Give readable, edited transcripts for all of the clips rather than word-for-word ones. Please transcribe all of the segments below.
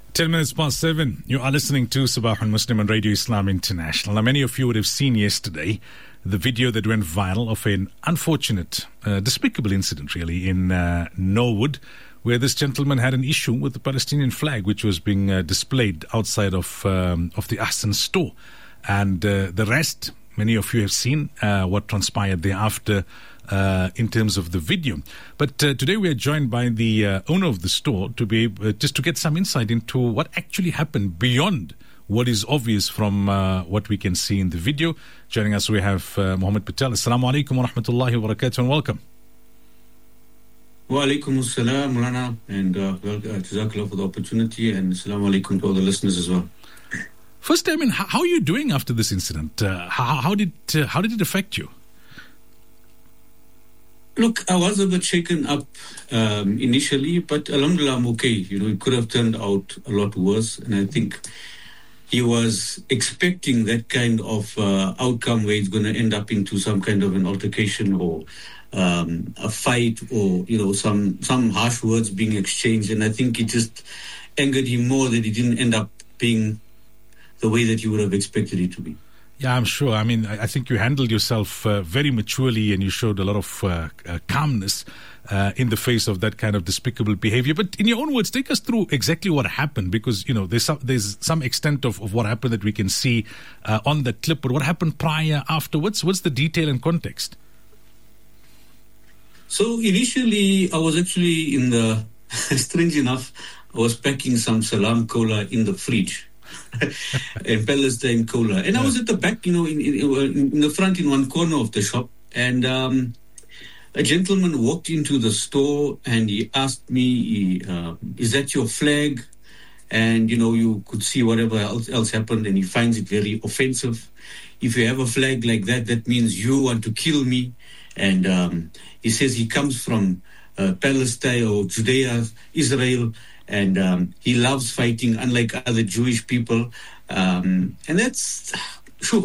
10 minutes past 7. You are listening to Sabah al-Muslim on Radio Islam International. Now, many of you would have seen yesterday the video that went viral of an unfortunate, despicable incident, really, in Norwood, where this gentleman had an issue with the Palestinian flag, which was being displayed outside of the Ahsan store. And the rest, many of you have seen what transpired thereafter in terms of the video. But today we are joined by the owner of the store to be just to get some insight into what actually happened beyond what is obvious from what we can see in the video. Joining us, we have Mohammed Patel. Assalamu alaikum wa rahmatullahi wa barakatuh, and welcome. Wa alaikum assalam, Mulana, and jazakallah for the opportunity, and assalamu alaikum to all the listeners as well. First, I mean, how are you doing after this incident? How did it affect you? Look, I was a bit shaken up initially, but alhamdulillah, I'm okay. It could have turned out a lot worse, and I think he was expecting that kind of outcome where it's going to end up into some kind of an altercation or a fight or, some harsh words being exchanged. And I think it just angered him more that it didn't end up being the way that you would have expected it to be. Yeah, I'm sure. I mean, I think you handled yourself very maturely, and you showed a lot of calmness in the face of that kind of despicable behavior. But in your own words, take us through exactly what happened, because, there's some extent of what happened that we can see on that clip. But what happened prior, afterwards? What's the detail and context? So initially, I was actually strange enough, I was packing some salam cola in the fridge. And Palestine cola, and I was at the back, in the front in one corner of the shop, and a gentleman walked into the store and he asked me, "Is that your flag?" And you could see whatever else happened, and he finds it very offensive. If you have a flag like that, that means you want to kill me. And he says he comes from Palestine or Judea, Israel. And he loves fighting, unlike other Jewish people. And that's true.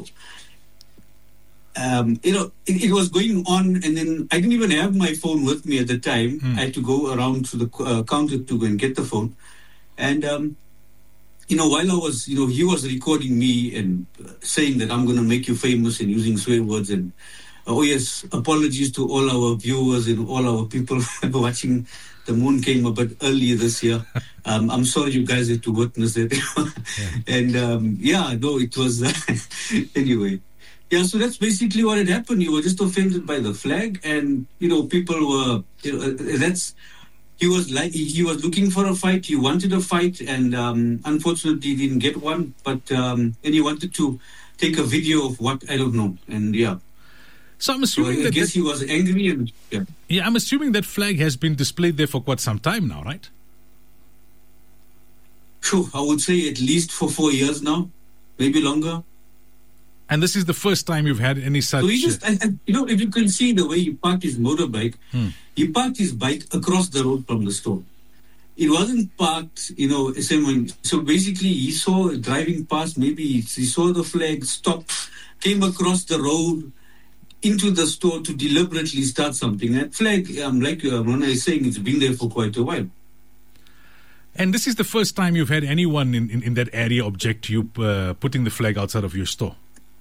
It was going on, and then I didn't even have my phone with me at the time. I had to go around to the counter to go and get the phone. And, while I was, he was recording me and saying that I'm going to make you famous and using swear words. And, oh yes, apologies to all our viewers and all our people watching. The moon came a bit earlier this year. I'm sorry you guys had to witness it. And it was anyway. Yeah, so that's basically what had happened. You were just offended by the flag, and people were. He was looking for a fight. He wanted a fight, and unfortunately he didn't get one. But and he wanted to take a video of what I don't know. And yeah. So I'm assuming I guess he was angry. And yeah, I'm assuming that flag has been displayed there for quite some time now, right? Sure, I would say at least for 4 years now, maybe longer. And this is the first time you've had any such... So he just, if you can see the way he parked his motorbike, he parked his bike across the road from the store. It wasn't parked, so basically he saw driving past, maybe he saw the flag, stopped, came across the road, into the store to deliberately start something. That flag, like Rona is saying, it's been there for quite a while. And this is the first time you've had anyone in that area object to you putting the flag outside of your store?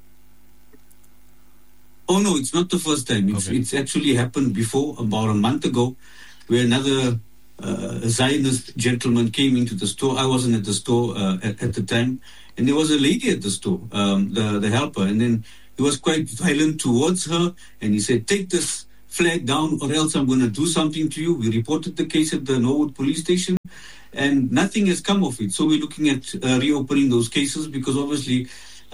Oh no, it's not the first time. It's actually happened before, about a month ago, where another Zionist gentleman came into the store. I wasn't at the store at the time. And there was a lady at the store, the helper, and then he was quite violent towards her, and he said, "Take this flag down or else I'm going to do something to you." We reported the case at the Norwood police station, and nothing has come of it. So we're looking at reopening those cases, because obviously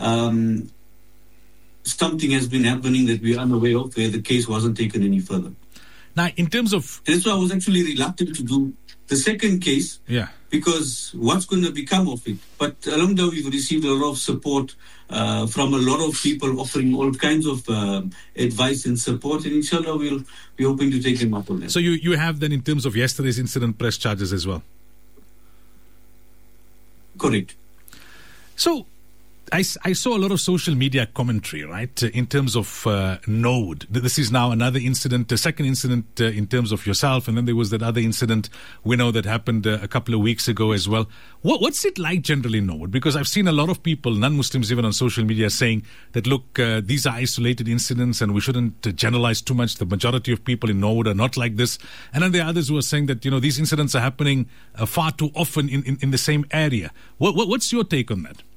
something has been happening that we're unaware of, where the case wasn't taken any further. Now, in terms of... That's why I was actually reluctant to do the second case, because what's going to become of it? But alhamdulillah, we've received a lot of support from a lot of people offering all kinds of advice and support, and inshallah we'll be hoping to take him up on that. So you have then, in terms of yesterday's incident, press charges as well? Correct. So I saw a lot of social media commentary, right, in terms of Norwood. This is now another incident, a second incident in terms of yourself, and then there was that other incident we know that happened a couple of weeks ago as well. What's it like generally in Norwood? Because I've seen a lot of people, non-Muslims even on social media, saying that, look, these are isolated incidents and we shouldn't generalize too much. The majority of people in Norwood are not like this. And then there are others who are saying that, these incidents are happening far too often in the same area. What's your take on that?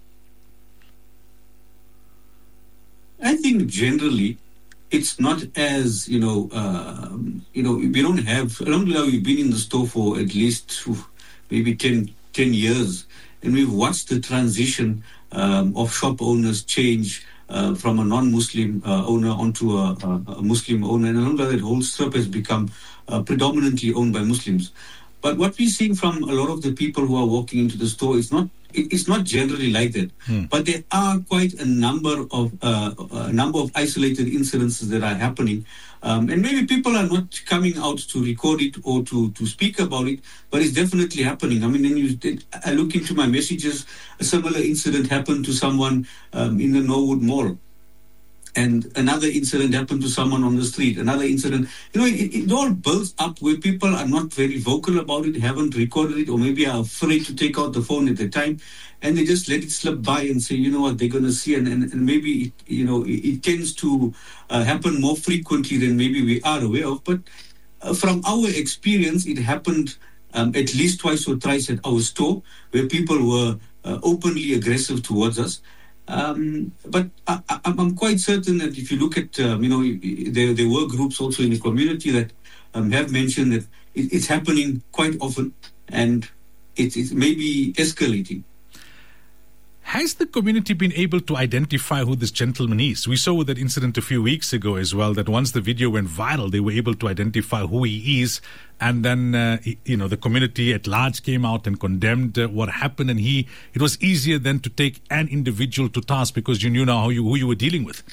I think generally it's not as, we don't have, alhamdulillah, we've been in the store for at least maybe 10 years, and we've watched the transition of shop owners change from a non-Muslim owner onto a Muslim owner, and alhamdulillah, that whole strip has become predominantly owned by Muslims. But what we're seeing from a lot of the people who are walking into the store is it's not generally like that. But there are quite a number of isolated incidences that are happening, and maybe people are not coming out to record it or to speak about it, but it's definitely happening. I mean, I look into my messages. A similar incident happened to someone in the Norwood Mall. And another incident happened to someone on the street. Another incident, it all builds up where people are not very vocal about it, haven't recorded it, or maybe are afraid to take out the phone at the time, and they just let it slip by and say, you know what, they're going to see, and maybe it tends to happen more frequently than maybe we are aware of. But from our experience, it happened at least twice or thrice at our store, where people were openly aggressive towards us. But I'm quite certain that if you look at, there were groups also in the community that have mentioned that it's happening quite often, and it's maybe escalating. Has the community been able to identify who this gentleman is? We saw with that incident a few weeks ago as well, that once the video went viral, they were able to identify who he is. And then, the community at large came out and condemned what happened. And it was easier then to take an individual to task because you knew now who you were dealing with.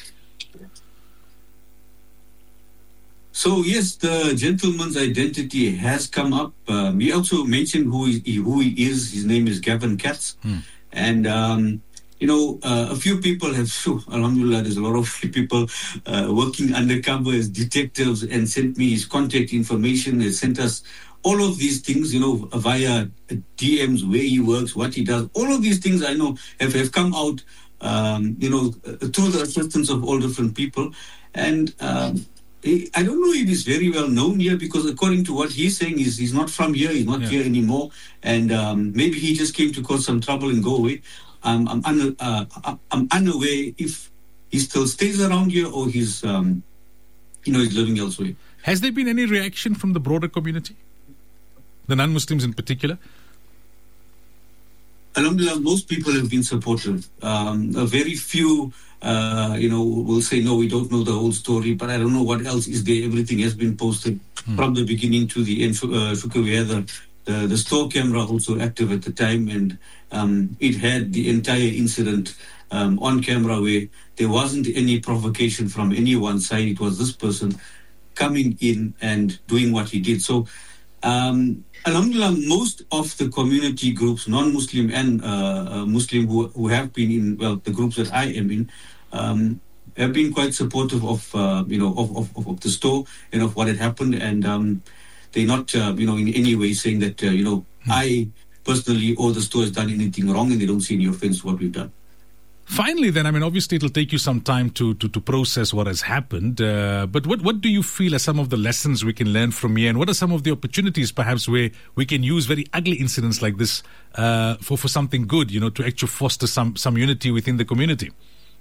So, yes, the gentleman's identity has come up. He also mentioned who he is. His name is Gavin Katz. And, a few people have, alhamdulillah, there's a lot of people working undercover as detectives and sent me his contact information. They sent us all of these things, via DMs, where he works, what he does. All of these things I know have come out, through the assistance of all different people. And I don't know if he's very well known here, because according to what he's saying, he's not from here, he's not here anymore, and maybe he just came to cause some trouble and go away. I'm unaware if he still stays around here or he's living elsewhere. Has there been any reaction from the broader community, the non-Muslims in particular? Alhamdulillah, most people have been supportive. A very few will say, no, we don't know the whole story, but I don't know what else is there. Everything has been posted from the beginning to the end. We had the store camera also active at the time, and it had the entire incident on camera, where there wasn't any provocation from any one side. It was this person coming in and doing what he did. So, alhamdulillah, most of the community groups, non-Muslim and Muslim, who have been in, the groups that I am in, have been quite supportive of the store and of what had happened, and they're not in any way saying that I personally or the store has done anything wrong, and they don't see any offense to what we've done. Finally, then, obviously it'll take you some time to process what has happened. But what do you feel are some of the lessons we can learn from here? And what are some of the opportunities, perhaps, where we can use very ugly incidents like this for something good, to actually foster some unity within the community?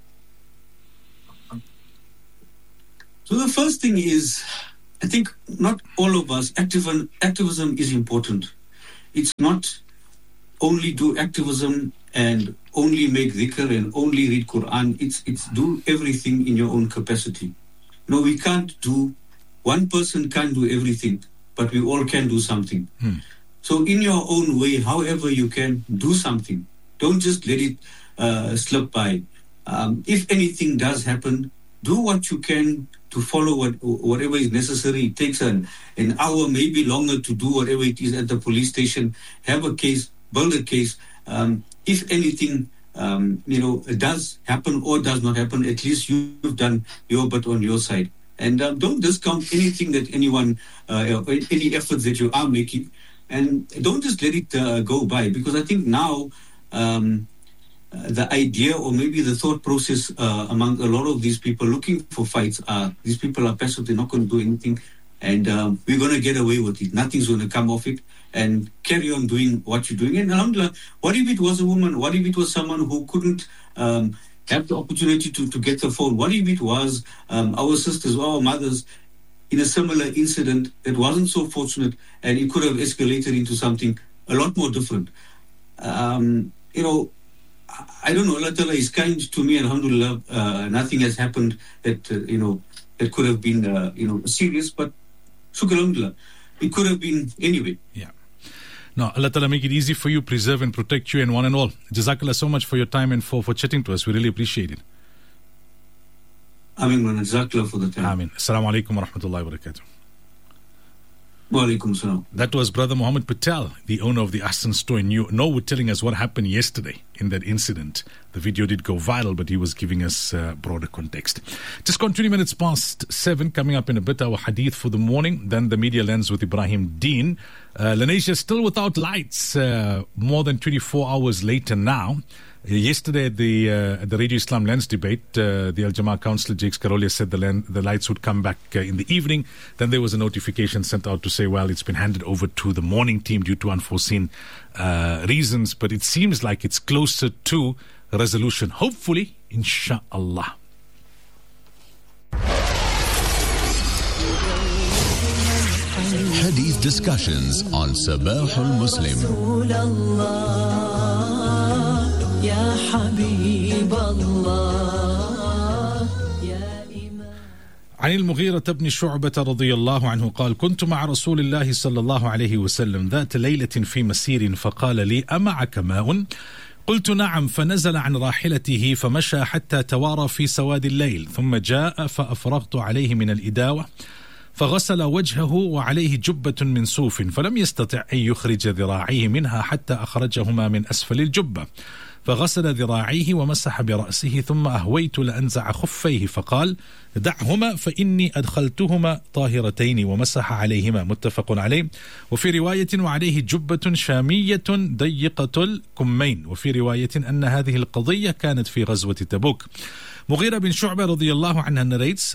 So the first thing is, I think not all of us, activism is important. It's not only do activism and only make dhikr and only read Quran. It's do everything in your own capacity. We can't do, one person can't do everything, but we all can do something. So in your own way, however you can, do something. Don't just let it slip by. If anything does happen, do what you can to follow whatever is necessary. It takes an hour, maybe longer, to do whatever it is at the police station. Have a case, build a case. If anything does happen or does not happen, at least you've done your bit on your side. And don't discount anything that anyone, any efforts that you are making. And don't just let it go by, because I think now the idea or maybe the thought process among a lot of these people looking for fights are, these people are passive, they're not going to do anything, and we're going to get away with it. Nothing's going to come of it, and carry on doing what you're doing. And alhamdulillah, what if it was a woman? What if it was someone who couldn't have the opportunity to get the phone? What if it was our sisters or our mothers in a similar incident that wasn't so fortunate, and it could have escalated into something a lot more different? I don't know, Allah Ta'ala is kind to me, alhamdulillah. Nothing has happened that, that could have been, serious, but shukr, alhamdulillah, it could have been anyway. Yeah. No, Allah Ta'ala make it easy for you, preserve and protect you and one and all. Jazakallah so much for your time and for chatting to us. We really appreciate it. Ameen, Jazakallah for the time. Ameen. Assalamu alaikum wa rahmatullahi wa barakatuh. Wa alaikum salam. That was Brother Muhammad Patel, the owner of the Ahsan store in Norwood, telling us what happened yesterday in that incident. The video did go viral, but he was giving us broader context. Just gone 20 minutes past 7, coming up in a bit, our hadith for the morning, then the media lens with Ibrahim Deen. Lenasia still without lights, more than 24 hours later now. Yesterday at the Radio Islam Lens debate, the Al Jamaa councillor Jakes Karolia said the lights would come back in the evening. Then there was a notification sent out to say, well, it's been handed over to the morning team due to unforeseen reasons. But it seems like it's closer to a resolution. Hopefully, inshallah. Hadith discussions on Sabahul Muslim. يا حبيب الله يا إمام. عن المغيرة بن شعبة رضي الله عنه قال: كنت مع رسول الله صلى الله عليه وسلم ذات ليلة في مسير فقال لي: أمعك ماء؟ قلت: نعم. فنزل عن راحلته فمشى حتى توارى في سواد الليل، ثم جاء فأفرغت عليه من الإداوة فغسل وجهه وعليه جبة من صوف، فلم يستطع أن يخرج ذراعيه منها حتى أخرجهما من أسفل الجبة، فغسل ذراعيه ومسح برأسه، ثم أهويت لأنزع خفيه فقال: دعهما فإني أدخلتهما طاهرتين، ومسح عليهما. متفق عليه. وفي رواية: وعليه جبة شامية ضيقة الكمين. وفي رواية أن هذه القضية كانت في غزوة تبوك. Mughira bin Shu'bah radiyallahu anha narrates,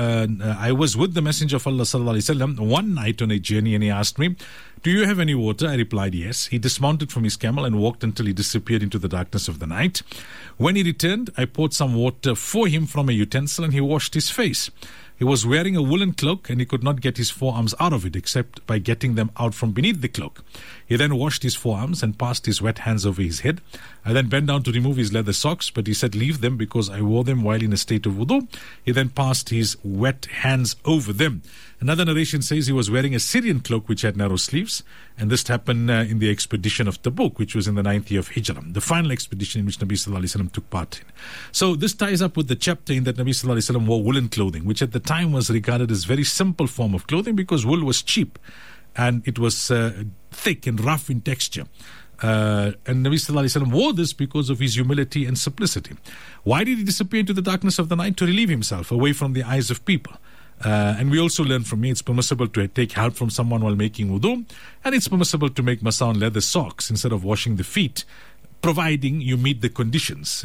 I was with the Messenger of Allah sallallahu alayhi wa sallam one night on a journey, and he asked me, do you have any water? I replied, yes. He dismounted from his camel and walked until he disappeared into the darkness of the night. When he returned, I poured some water for him from a utensil, and he washed his face. He was wearing a woolen cloak, and he could not get his forearms out of it except by getting them out from beneath the cloak. He then washed his forearms and passed his wet hands over his head. I then bent down to remove his leather socks, but he said, leave them because I wore them while in a state of wudu. He then passed his wet hands over them. Another narration says he was wearing a Syrian cloak which had narrow sleeves, and this happened in the expedition of Tabuk, which was in the 9th year of Hijrah, the final expedition in which Nabi Sallallahu Alaihi Wasallam took part in. So this ties up with the chapter in that Nabi Sallallahu Alaihi Wasallam wore woolen clothing, which at the time was regarded as very simple form of clothing because wool was cheap and it was thick and rough in texture. And Nabi Sallallahu Alaihi Wasallam wore this because of his humility and simplicity. Why did he disappear into the darkness of the night? To relieve himself away from the eyes of people. And we also learn from me it's permissible to take help from someone while making wudu, and it's permissible to make masa on leather socks instead of washing the feet, providing you meet the conditions,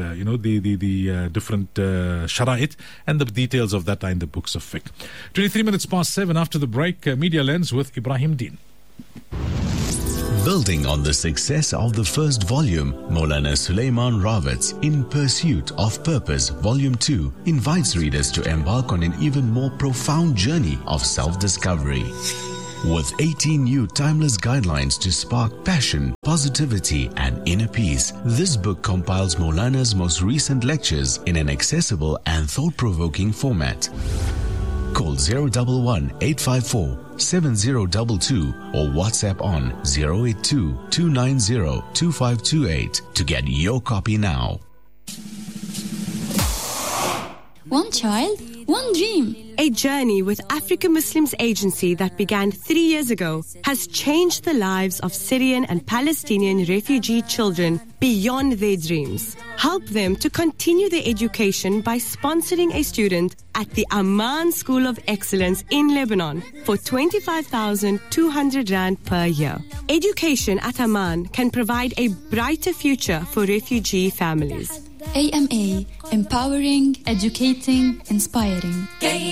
the different shara'it, and the details of that are in the books of fiqh. 23 minutes past 7 after the break, Media Lens with Ibrahim Deen. Building on the success of the first volume, Maulana Sulaiman Rawat's In Pursuit of Purpose Volume 2 invites readers to embark on an even more profound journey of self-discovery. With 18 new timeless guidelines to spark passion, positivity and inner peace, this book compiles Maulana's most recent lectures in an accessible and thought-provoking format. Call 011-854-7022 or WhatsApp on 082-290-2528 to get your copy now. one child, one dream. A journey with African Muslims Agency that began 3 years ago has changed the lives of Syrian and Palestinian refugee children beyond their dreams. Help them to continue their education by sponsoring a student at the Amman School of Excellence in Lebanon for 25,200 Rand per year. Education at Amman can provide a brighter future for refugee families. AMA, empowering, educating, inspiring.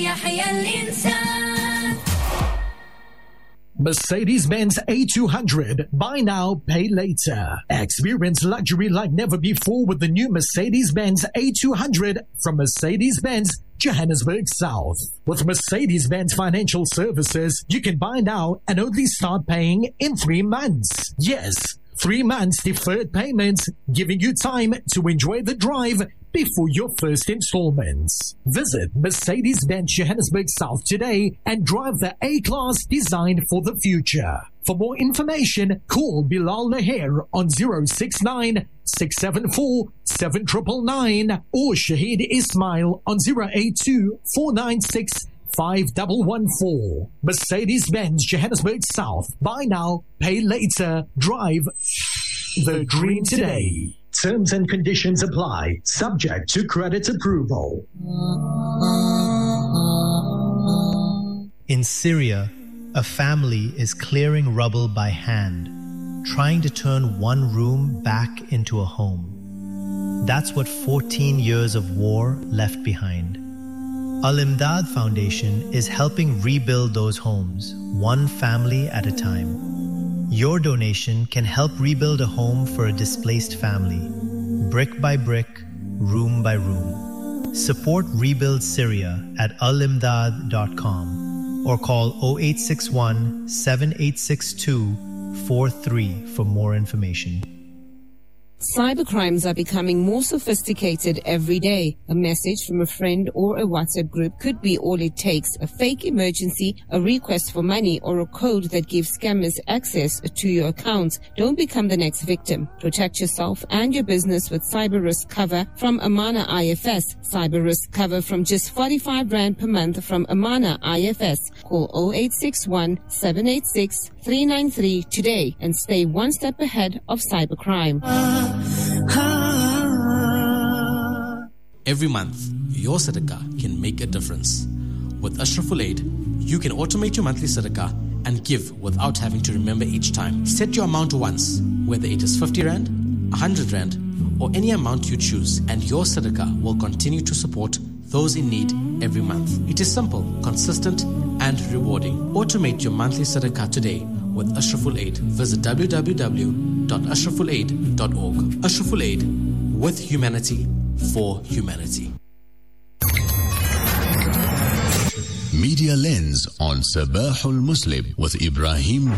Mercedes-Benz A200. Buy now, pay later. Experience luxury like never before with the new Mercedes-Benz A200 from Mercedes-Benz Johannesburg South. With Mercedes-Benz Financial Services, you can buy now and only start paying in 3 months. Yes, 3 months deferred payments, giving you time to enjoy the drive before your first installments. Visit Mercedes-Benz Johannesburg South today and drive the A-Class designed for the future. For more information, call Bilal Laher on 069-674-7999 or Shahid Ismail on 082-496-5114. Mercedes-Benz Johannesburg South. Buy now, pay later, drive the dream today. Terms and conditions apply, subject to credit approval. In Syria, a family is clearing rubble by hand, trying to turn one room back into a home. That's what 14 years of war left behind. Al-Imdad Foundation is helping rebuild those homes, one family at a time. Your donation can help rebuild a home for a displaced family, brick by brick, room by room. Support Rebuild Syria at alimdad.com or call 0861 7862 43 for more information. Cybercrimes are becoming more sophisticated every day. A message from a friend or a WhatsApp group could be all it takes. A fake emergency, a request for money, or a code that gives scammers access to your accounts. Don't become the next victim. Protect yourself and your business with cyber risk cover from Amana IFS. Cyber risk cover from just 45 Rand per month from Amana IFS. Call 0861 786 393 today and stay one step ahead of cybercrime. Every month, your sadaqah can make a difference. With Ashraful Aid, you can automate your monthly sadaqah and give without having to remember each time. Set your amount once, whether it is 50 Rand, 100 Rand, or any amount you choose, and your sadaqah will continue to support those in need every month. It is simple, consistent, and rewarding. Automate your monthly sadaqah today with Ashraful Aid. Visit www.ashrafulaid.org. Ashraful Aid, with humanity, for humanity. Media Lens on Sabahul Muslim with Ibrahim.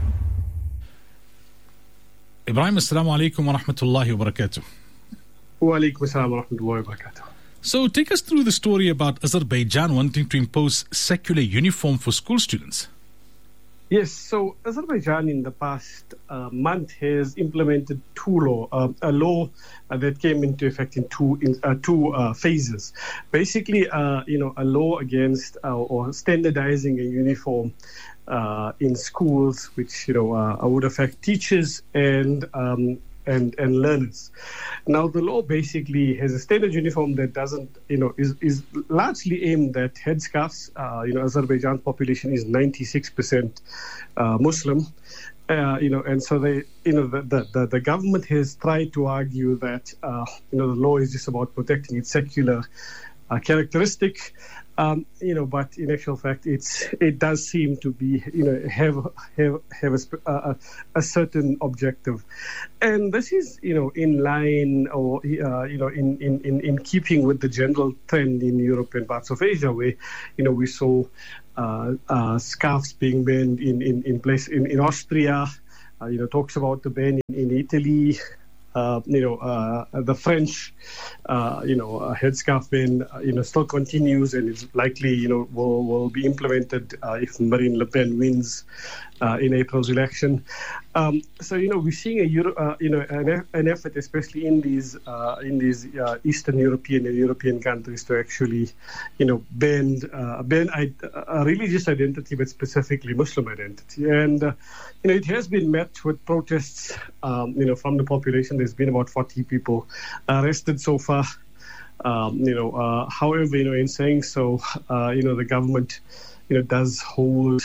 Ibrahim, assalamu alaikum wa rahmatullahi wa barakatuh. Wa alaikum assalam wa rahmatullahi wa barakatuh. So take us through the story about Azerbaijan wanting to impose secular uniform for school students. Yes, so Azerbaijan in the past month has implemented a law that came into effect in two phases. Basically, a law against or standardizing a uniform in schools, which would affect teachers and learners. Now, the law basically has a standard uniform that doesn't, is largely aimed at headscarves. Azerbaijan's population is 96% Muslim. And so the government has tried to argue that the law is just about protecting its secular characteristic. But in actual fact, it does seem to be, have a certain objective, and this is, in line or, in keeping with the general trend in European parts of Asia, where, we saw scarves being banned in place in Austria. Talks about the ban in Italy. The French, headscarf ban, still continues and is likely, will be implemented if Marine Le Pen wins in April's election. So we're seeing an effort, especially in these Eastern European and European countries, to actually ban a religious identity, but specifically Muslim identity. And it has been met with protests from the population. There's been about 40 people arrested so far. However, in saying so, the government does hold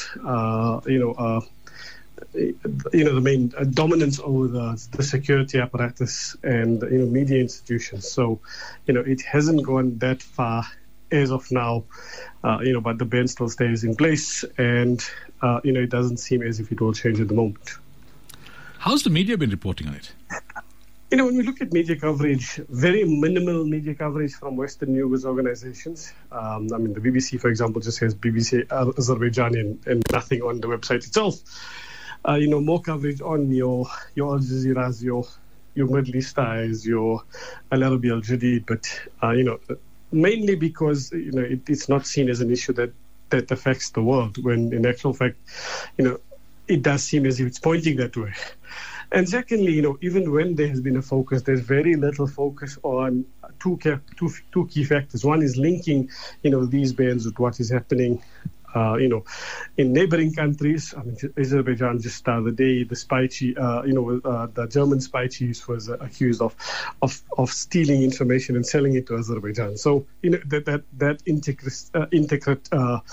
the main dominance over the security apparatus and media institutions. So it hasn't gone that far as of now, but the ban still stays in place, and it doesn't seem as if it will change at the moment. How's the media been reporting on it? When we look at media coverage, very minimal media coverage from Western news organizations. The BBC, for example, just has BBC Azerbaijani and nothing on the website itself. More coverage on your Al Jazeera's, your Middle East Eyes, your Al Arabi Al Jadid, but mainly because it's not seen as an issue that affects the world, when in actual fact it does seem as if it's pointing that way. And secondly, even when there has been a focus, there's very little focus on two key factors. One is linking, these bans with what is happening, in neighboring countries. Azerbaijan just the other day, the spy chief, the German spy chief was accused of stealing information and selling it to Azerbaijan. So, that intricate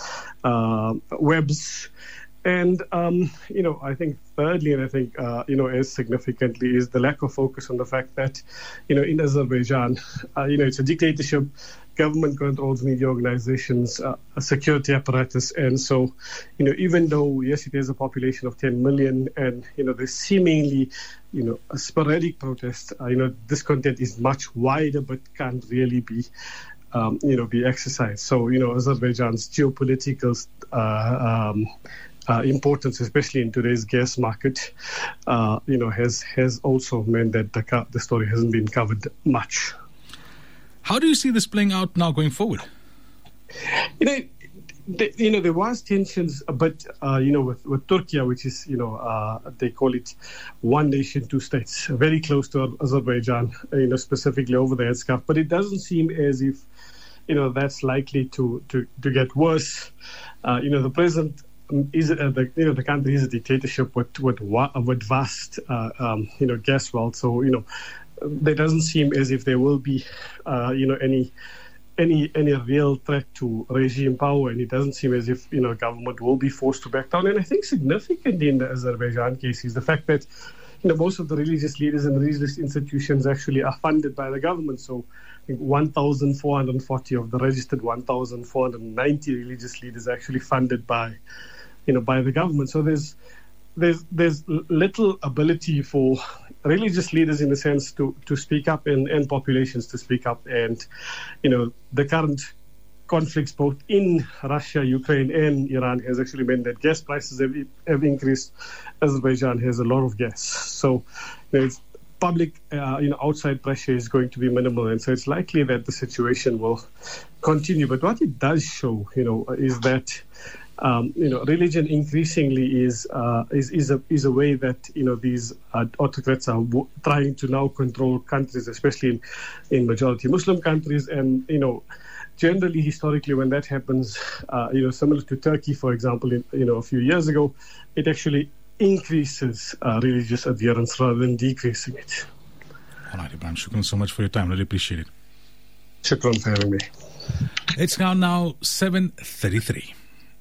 webs. And, I think thirdly, and I think, as significantly, is the lack of focus on the fact that, in Azerbaijan, it's a dictatorship, government controls media organizations, a security apparatus. And so, even though, yes, it has a population of 10 million and, there's seemingly, a sporadic protest, discontent is much wider but can't really be exercised. So, Azerbaijan's geopolitical importance, especially in today's gas market, has also meant that the story hasn't been covered much. How do you see this playing out now going forward? There was tensions, but with Turkey, which is they call it one nation, two states, very close to Azerbaijan, specifically over the headscarf. But it doesn't seem as if that's likely to get worse. The president is the country is a dictatorship with vast gas wealth. So there doesn't seem as if there will be any real threat to regime power, and it doesn't seem as if government will be forced to back down. And I think significantly in the Azerbaijan case is the fact that most of the religious leaders and religious institutions actually are funded by the government. So I think 1,440 of the registered 1,490 religious leaders are actually funded by the government. So there's little ability for religious leaders, in a sense, to speak up and populations to speak up. And the current conflicts both in Russia, Ukraine and Iran has actually meant that gas prices have increased. Azerbaijan has a lot of gas, so it's public outside pressure is going to be minimal, and so it's likely that the situation will continue. But what it does show is that religion increasingly is a way that these autocrats are trying to now control countries, especially in majority Muslim countries. And generally, historically, when that happens, similar to Turkey, for example, a few years ago, it actually increases religious adherence rather than decreasing it. All right, Ibrahim, shukran so much for your time. Really appreciate it. Shukran for having me. It's now 7:33.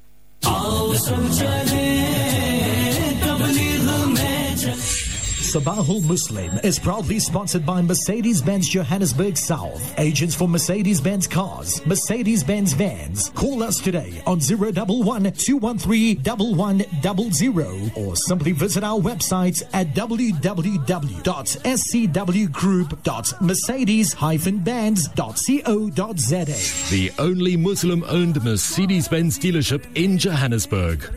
Sabahul Muslim is proudly sponsored by Mercedes-Benz Johannesburg South. Agents for Mercedes-Benz cars, Mercedes-Benz vans. Call us today on 011-213-1100 or simply visit our website at www.scwgroup.mercedes-benz.co.za. The only Muslim-owned Mercedes-Benz dealership in Johannesburg.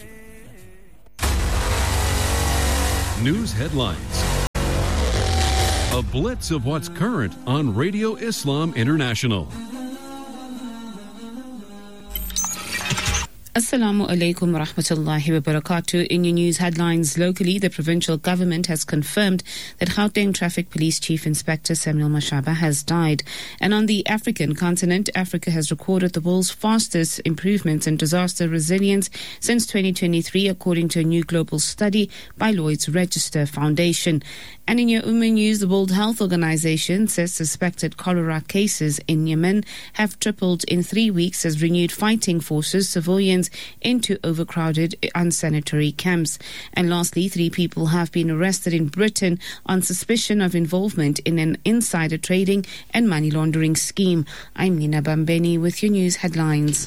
News headlines. A blitz of what's current on Radio Islam International. Assalamu alaikum wa rahmatullahi wa barakatuh. In your news headlines locally, the provincial government has confirmed that Gauteng Traffic Police Chief Inspector Samuel Mashaba has died. And on the African continent, Africa has recorded the world's fastest improvements in disaster resilience since 2023, according to a new global study by Lloyd's Register Foundation. And in your news, the World Health Organization says suspected cholera cases in Yemen have tripled in 3 weeks as renewed fighting forces civilians into overcrowded unsanitary camps. And lastly, 3 people have been arrested in Britain on suspicion of involvement in an insider trading and money laundering scheme. I'm Nina Bambeni with your news headlines.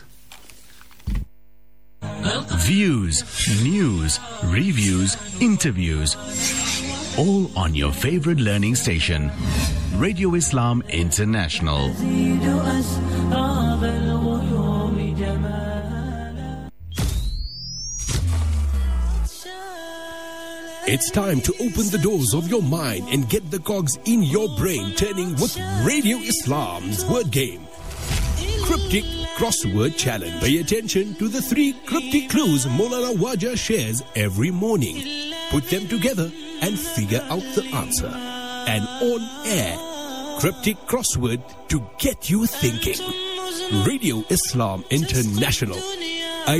Views, news, reviews, interviews. All on your favorite learning station, Radio Islam International. It's time to open the doors of your mind and get the cogs in your brain turning with Radio Islam's word game. Cryptic Crossword Challenge. Pay attention to the 3 cryptic clues Maulana Wajah shares every morning. Put them together and figure out the answer. An on-air cryptic crossword to get you thinking. Radio Islam International.